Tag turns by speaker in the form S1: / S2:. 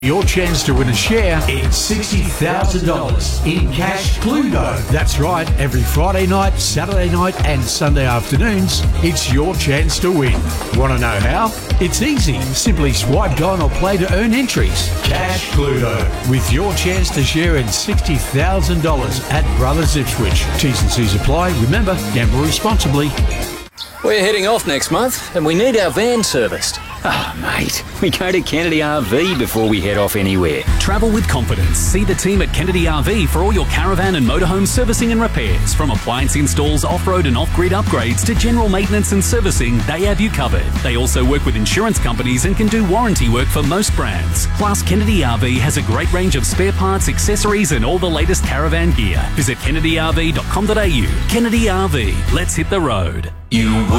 S1: Your chance to win a share in $60,000 in cash Cluedo. That's right, every Friday night, Saturday night and Sunday afternoons, it's your chance to win. Want to know how? It's easy. Simply swipe down or play to earn entries. Cash Cluedo, with your chance to share in $60,000 at Brothers Ipswich. T's and C's apply. Remember, gamble responsibly.
S2: We're heading off next month and we need our van serviced.
S3: Ah, mate, we go to Kennedy RV before we head off anywhere.
S4: Travel with confidence. See the team at Kennedy RV for all your caravan and motorhome servicing and repairs. From appliance installs, off-road and off-grid upgrades to general maintenance and servicing, they have you covered. They also work with insurance companies and can do warranty work for most brands. Plus, Kennedy RV has a great range of spare parts, accessories and all the latest caravan gear. Visit kennedyrv.com.au. Kennedy RV. Let's hit the road.
S5: You would